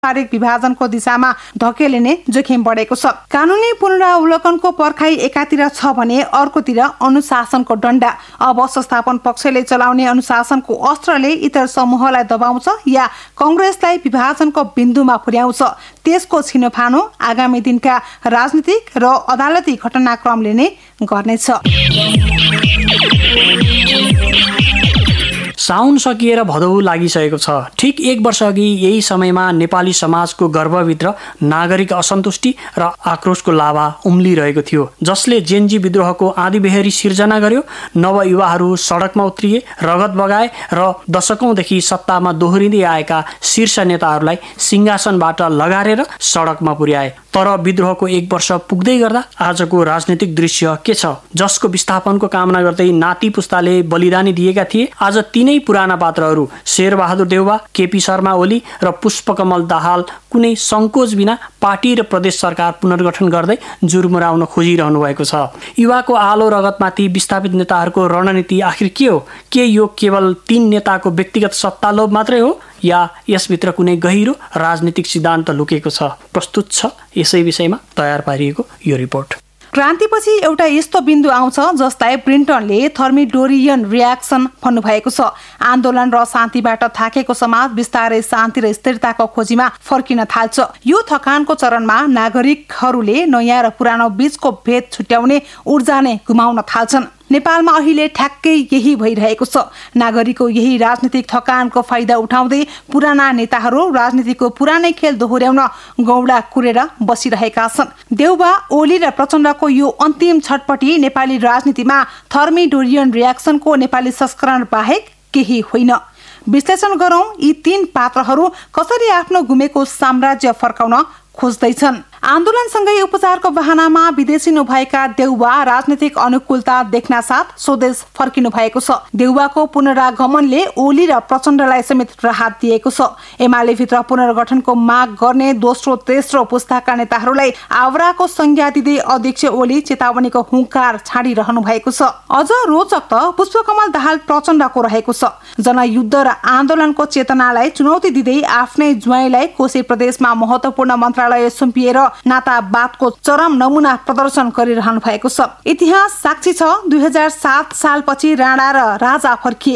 पारस्परिक विभाजनको दिशामा धकेलिने जोखिम बढेको छ। कानुनी पुनरावलोकनको पर्खाइ एकातिर छ भने अर्कोतिर अनुशासनको डण्डा। अब संस्थापन पक्षले चलाउने अनुशासनको अस्त्रले इतर समूहलाई दबाउँछ या कांग्रेसलाई विभाजनको बिन्दुमा पुर्याउँछ। त्यसको छिनोफानो आगामी दिनका राजनीतिक र अदालती घटनाक्रमले नै गर्नेछ। साउन सकिएर भदौ लागिसकेको छ। ठिक 1 वर्ष अघि यही समयमा नेपाली समाजको गर्भभित्र नागरिक असन्तुष्टि र आक्रोशको लाभा उम्लिरहेको थियो, जसले जेनजी विद्रोहको आँधीबेहरी सिर्जना गर्यो। नवयुवाहरू सडकमा उत्रिए, रगत बगाए र दशकौंदेखि सत्तामा दोहोरिँदै आएका शीर्ष नेताहरूलाई सिंहासनबाट लगारेर सडकमा पुर्याए। तर विद्रोहको 1 वर्ष पुग्दै गर्दा आजको राजनीतिक दृश्य के छ? जसको विस्थापनको कामना गर्दै नाति पुस्ताले बलिदानी दिएका थिए, आज तीनै पुराना पात्रहरू शेरबहादुर देउवा, केपी शर्मा ओली र पुष्पकमल दाहाल कुनै संकोच बिना पार्टी र प्रदेश सरकार पुनर्गठन गर्दै जुर्मुराउन खोजिरहनु भएको छ। युवाको आलो रगतमाथि विस्थापित नेताहरूको रणनीति आखिर के हो? के यो केवल 3 नेताको व्यक्तिगत सत्ता लोभ मात्रै हो या यसभित्र कुनै गहिरो राजनीतिक सिद्धान्त लुकेको छ? प्रस्तुत छ यसै विषयमा तयार पारिएको यो रिपोर्ट। क्रान्तिपछि एउटा यस्तो बिन्दु आउँछ जसलाई ब्रिन्टनले थर्मिडोरियन रियाक्सन भन्नुभएको छ। आन्दोलन र शान्तिबाट थाकेको समाज बिस्तारै शान्ति र स्थिरताको खोजीमा फर्किन थाल्छ। यो थकानको चरणमा नागरिकहरूले नयाँ र पुरानो बीचको भेद छुट्याउने ऊर्जा नै गुमाउन थाल्छन्। नेपालमा अहिले ठ्याक्कै यही भइरहेको छ। नागरिकको यही राजनीतिक थकानको फाइदा उठाउँदै पुराना नेताहरू राजनीतिको पुरानै खेल दोहोर्याउन गौडा कुरेर बसिरहेका छन्। देउबा, ओली र प्रचण्डको यो अन्तिम छटपटी नेपाली राजनीतिमा थर्मिडोरियन रियाक्सनको नेपाली संस्करण बाहेक केही होइन। विश्लेषण गरौं, यी 3 पात्रहरू कसरी आफ्नो गुमेको साम्राज्य फर्काउन खोज्दैछन्। आन्दोलनसँगै उपचारको बहानामा विदेशिनु भएका देउवा राजनीतिक अनुकूलता देख्न साथ स्वदेश फर्किनु भएको छ। देउवाको पुनरागमनले ओली र प्रचण्डलाई समेत राहत दिएको छ। एमाले भित्र पुनर्गठनको माग गर्ने दोस्रो तेस्रो पुस्ताका नेताहरूलाई आवराको संज्ञा दिँदै अध्यक्ष ओली चेतावनीको हुंकार छाडिरहनु भएको छ। अझ रोचक त पुष्पकमल दाहाल प्रचण्डको रहेको छ। जनयुद्ध र आन्दोलनको चेतनालाई चुनौती दिँदै आफ्नै ज्वाइँलाई कोशी प्रदेशमा महत्वपूर्ण मन्त्रालय सुम्पिएर नातावादको चरम नमुना प्रदर्शन गरिरहनु भएको छ। इतिहास साक्षी छ। 2007 सालपछि राणा र राजा फर्किए।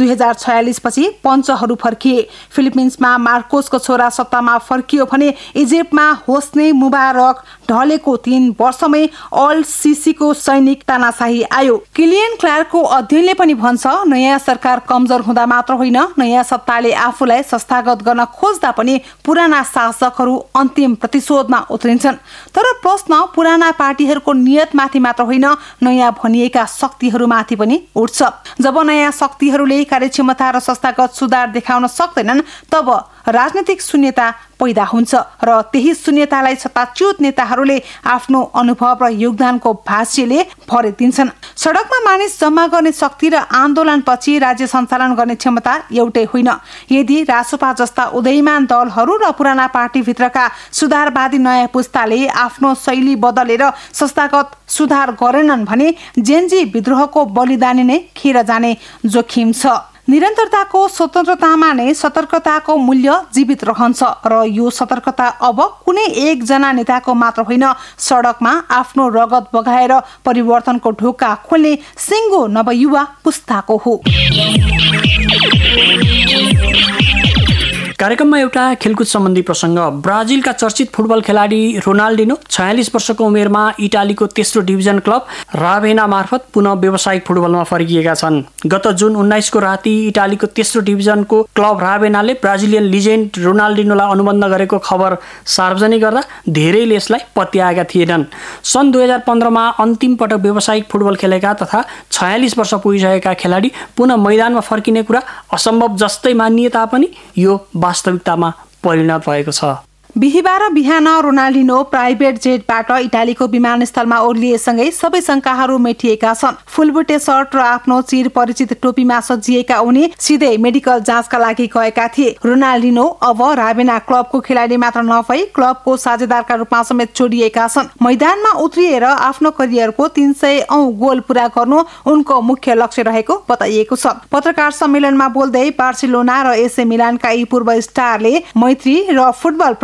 2046 पछि पञ्चहरू फर्किए। फिलिपिन्समा मार्कोसको छोरा सत्तामा फर्कियो भने इजिप्टमा होस्नी मुबारक ढलेको 3 वर्षमै अल सिसीको सैनिक तानाशाही आयो। किलियन क्लार्कको अध्ययनले पनि भन्छ, नयाँ सरकार कमजोर हुँदा मात्र होइन, नयाँ सत्ताले आफूलाई संस्थागत गर्न खोज्दा पनि पुराना शासकहरू अन्तिम प्रतिशोधमा उत्रिन्छन्। तर प्रश्न पुराना पार्टीहरूको नियतमाथि मात्र होइन, नयाँ भनिएका शक्तिहरूमाथि पनि उठ्छ। जब नयाँ शक्तिहरूले कार्यक्षमता र संस्थागत सुधार देखाउन सक्दैनन्, तब राजनीतिक शून्यता पैदा हुन्छ र त्यही शून्यतालाई सत्ताच्युत नेताहरूले आफ्नो अनुभव र योगदानको भाष्यले भरिदिन्छन्। सडकमा मानिस जम्मा गर्ने शक्ति र आन्दोलनपछि राज्य सञ्चालन गर्ने क्षमता एउटै होइन। यदि रासोपा जस्ता उदयमान दलहरू र पुराना पार्टीभित्रका सुधारवादी नयाँ पुस्ताले आफ्नो शैली बदलेर संस्थागत सुधार गरेनन् भने जेनजी विद्रोहको बलिदानी नै खेर जाने जोखिम छ। निरन्तरताको स्वतन्त्रतामा नै सतर्कताको मूल्य जीवित रहन्छ र यो सतर्कता अब कुनै एकजना नेताको मात्र होइन, सडकमा आफ्नो रगत बगाएर परिवर्तनको ढोका खोल्ने सिङ्गो नवयुवा पुस्ताको हो। कार्यक्रममा एउटा खेलकुद सम्बन्धी प्रसङ्ग। ब्राजिलका चर्चित फुटबल खेलाडी रोनाल्डिनो 46 वर्षको उमेरमा इटालीको तेस्रो डिभिजन क्लब राभेना मार्फत पुनः व्यावसायिक फुटबलमा फर्किएका छन्। गत जुन 19 को राति इटालीको तेस्रो डिभिजनको क्लब राभेनाले ब्राजिलियन लिजेन्ड रोनाल्डिनोलाई अनुबन्ध गरेको खबर सार्वजनिक गर्दा धेरैले यसलाई पत्याएका थिएनन्। सन् 2015 मा अन्तिम पटक व्यावसायिक फुटबल खेलेका तथा 46 वर्ष पुगिसकेका खेलाडी पुनः मैदानमा फर्किने कुरा असम्भव जस्तै मानिए तापनि यो वास्तविकतामा परिणत भएको छ। बिहिबार बिहान रोनाल्डिनो प्राइभेट जेटबाट इटालीको विमानस्थलमा ओर्लिएसँगै सबै शंकाहरू मेटिएका छन्। फुलबुटे सर्ट र आफ्नो चिर परिचित टोपीमा सजिएका उनी सिधै मेडिकल जाँचका लागि गएका थिए। रोनाल्डिनो अब रावेना क्लबको खेलाडी मात्र नभई क्लबको साझेदारका रूपमा समेत जोडिएका छन्। मैदानमा उत्रिएर आफ्नो करियरको 300औं गोल पूरा गर्नु उनको मुख्य लक्ष्य रहेको बताइएको छ। पत्रकार सम्मेलनमा बोल्दै बार्सिलोना र एसी मिलानका यी पूर्व स्टारले मैत्री र फुटबल